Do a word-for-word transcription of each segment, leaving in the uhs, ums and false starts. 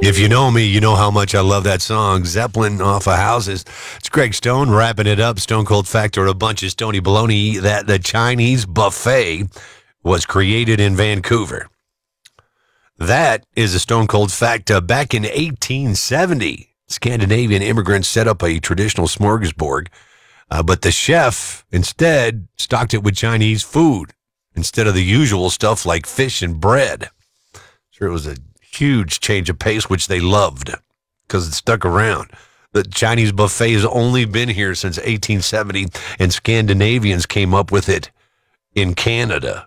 If you know me, you know how much I love that song, Zeppelin off of Houses. It's Greg Stone wrapping it up. Stone Cold Factor, a bunch of Stony Baloney, that the Chinese buffet was created in Vancouver. That is a Stone Cold Fact. Uh, back in eighteen seventy, Scandinavian immigrants set up a traditional smorgasbord, uh, but the chef instead stocked it with Chinese food instead of the usual stuff like fish and bread. Sure, it was a huge change of pace, which they loved because it stuck around. The Chinese buffet has only been here since eighteen seventy, and Scandinavians came up with it in Canada.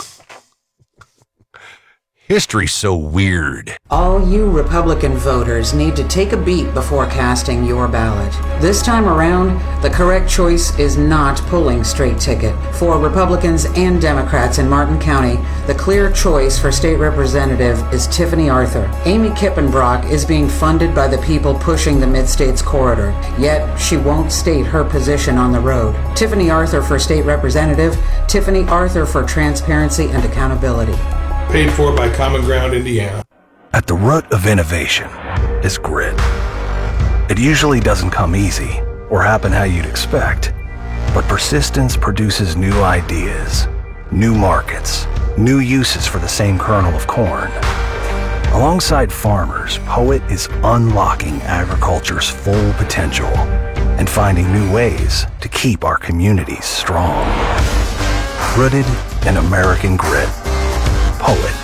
History's so weird. All you Republican voters need to take a beat before casting your ballot. This time around, the correct choice is not pulling straight ticket. For Republicans and Democrats in Martin County, the clear choice for state representative is Tiffany Arthur. Amy Kippenbrock is being funded by the people pushing the Mid-States corridor, yet she won't state her position on the road. Tiffany Arthur for state representative, Tiffany Arthur for transparency and accountability. Paid for by Common Ground Indiana. At the root of innovation is grit. It usually doesn't come easy or happen how you'd expect, but persistence produces new ideas, new markets, new uses for the same kernel of corn. Alongside farmers, Poet is unlocking agriculture's full potential and finding new ways to keep our communities strong. Rooted in American grit. Poet.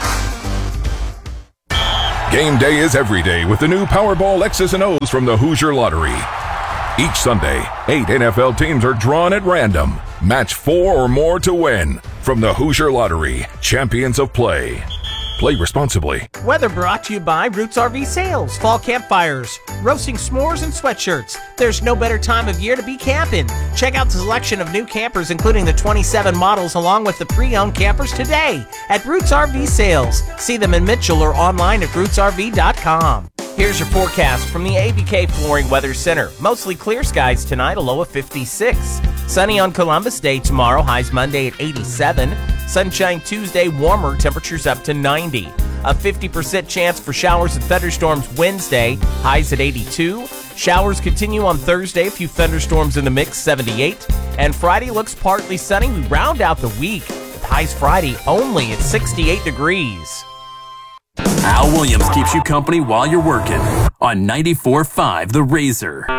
Game day is every day with the new Powerball X's and O's from the Hoosier Lottery. Each Sunday, eight N F L teams are drawn at random. Match four or more to win from the Hoosier Lottery, champions of play. Play responsibly. Weather brought to you by Roots R V Sales. Fall campfires, roasting s'mores and sweatshirts. There's no better time of year to be camping. Check out the selection of new campers, including the twenty-seven models, along with the pre-owned campers today at Roots R V Sales. See them in Mitchell or online at roots r v dot com. Here's your forecast from the A B K Flooring Weather Center. Mostly clear skies tonight, a low of fifty-six. Sunny on Columbus Day tomorrow, highs Monday at eighty-seven. Sunshine Tuesday, warmer, temperatures up to ninety. A fifty percent chance for showers and thunderstorms Wednesday, highs at eighty-two. Showers continue on Thursday, a few thunderstorms in the mix, seventy-eight. And Friday looks partly sunny. We round out the week with highs Friday only at sixty-eight degrees. Al Williams keeps you company while you're working on ninety-four point five The Razor.